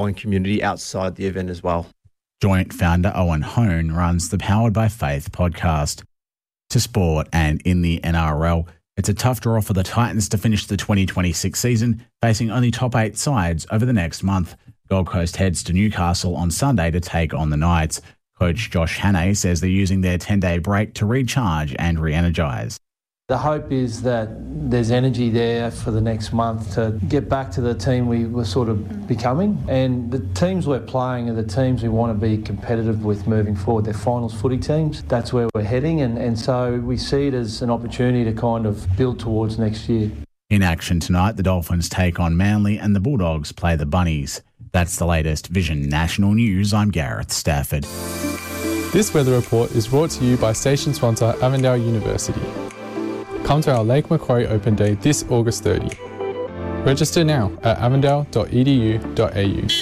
community outside the event as well. Joint founder Owen Hone runs the Powered by Faith podcast. To sport, and in the NRL, it's a tough draw for the Titans to finish the 2026 season, facing only top 8 sides over the next month. Gold Coast heads to Newcastle on Sunday to take on the Knights. Coach Josh Hannay says they're using their 10-day break to recharge and re-energise. The hope is that there's energy there for the next month to get back to the team we were sort of becoming. And the teams we're playing are the teams we want to be competitive with moving forward. They're finals footy teams. That's where we're heading. And so we see it as an opportunity to kind of build towards next year. In action tonight, the Dolphins take on Manly and the Bulldogs play the Bunnies. That's the latest Vision National News. I'm Gareth Stafford. This weather report is brought to you by station sponsor Avondale University. Come to our Lake Macquarie Open Day this August 30. Register now at avondale.edu.au.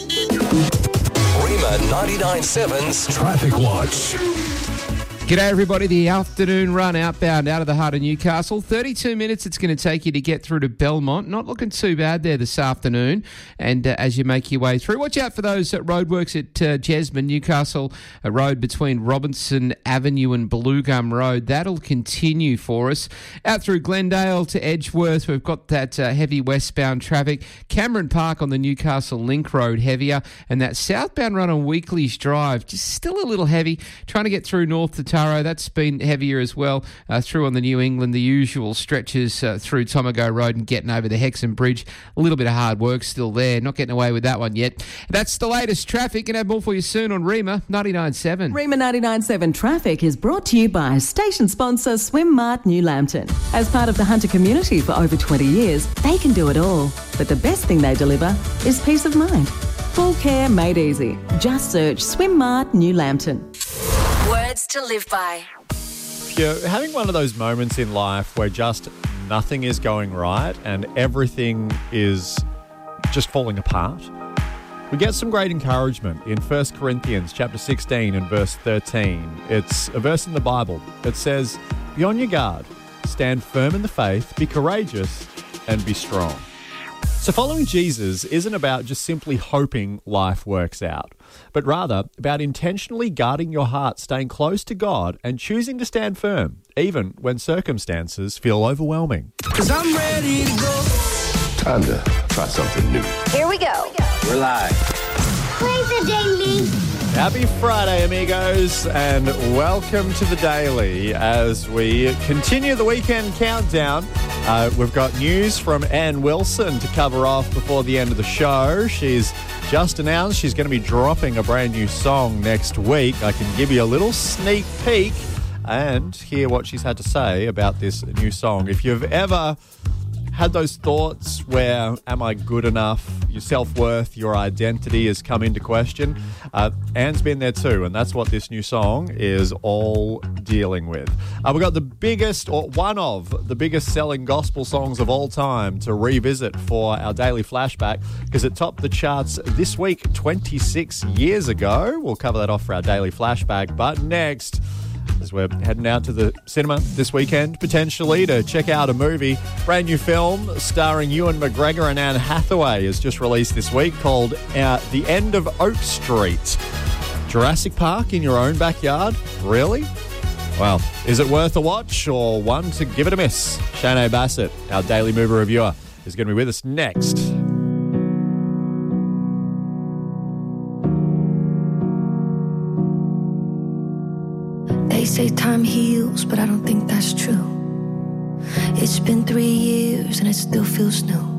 Rima 99.7's Traffic Watch. G'day everybody, the afternoon run outbound out of the heart of Newcastle. 32 minutes it's going to take you to get through to Belmont. Not looking too bad there this afternoon. And as you make your way through, watch out for those roadworks at Jesmond, Newcastle Road between Robinson Avenue and Bluegum Road. That'll continue for us. Out through Glendale to Edgeworth, we've got that heavy westbound traffic. Cameron Park on the Newcastle Link Road heavier. And that southbound run on Weekleys Drive, just still a little heavy. Trying to get through north to Taro, that's been heavier as well. Through on the New England, the usual stretches through Tomago Road and getting over the Hexham Bridge. A little bit of hard work still there. Not getting away with that one yet. That's the latest traffic. Going to have more for you soon on Rima 99.7. Rima 99.7 Traffic is brought to you by station sponsor Swim Mart New Lambton. As part of the Hunter community for over 20 years, they can do it all. But the best thing they deliver is peace of mind. Full care made easy. Just search Swim Mart New Lambton. Words to live by. If you're having one of those moments in life where just nothing is going right and everything is just falling apart, we get some great encouragement in 1 Corinthians chapter 16 and verse 13. It's a verse in the Bible that says, "Be on your guard, stand firm in the faith, be courageous, and be strong." So following Jesus isn't about just simply hoping life works out, but rather about intentionally guarding your heart, staying close to God, and choosing to stand firm, even when circumstances feel overwhelming. 'Cause I'm ready to go. Time to try something new. Here we go. We're live. Play the daily. Happy Friday, amigos, and welcome to the Daily as we continue the weekend countdown. We've got news from Ann Wilson to cover off before the end of the show. She's just announced she's going to be dropping a brand new song next week. I can give you a little sneak peek and hear what she's had to say about this new song. If you've ever had those thoughts where, am I good enough? Your self-worth, your identity has come into question. Anne's been there too, and that's what this new song is all dealing with. We've got the biggest, or one of the biggest selling gospel songs of all time to revisit for our daily flashback, because it topped the charts this week 26 years ago. We'll cover that off for our daily flashback. But next, as we're heading out to the cinema this weekend, potentially, to check out a movie. Brand new film starring Ewan McGregor and Anne Hathaway is just released this week called The End of Oak Street. Jurassic Park in your own backyard? Really? Well, is it worth a watch or one to give it a miss? Shanae Bassett, our Daily Mover reviewer, is going to be with us next. They say time heals, but I don't think that's true. It's been 3 years and it still feels new.